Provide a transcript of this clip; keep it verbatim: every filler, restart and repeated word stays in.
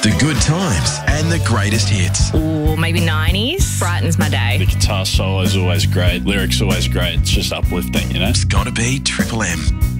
The good times and the greatest hits. Or maybe nineties. Brightens my day. The guitar solo is always great. Lyrics always great. It's just uplifting, you know? It's got to be Triple M.